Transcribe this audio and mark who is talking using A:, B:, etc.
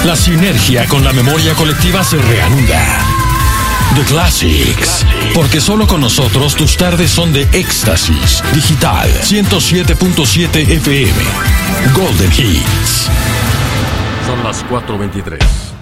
A: La sinergia con la memoria colectiva se reanuda. The Classics, porque solo con nosotros tus tardes son de éxtasis. Digital 107.7 FM. Golden Hits.
B: Son las 4:23.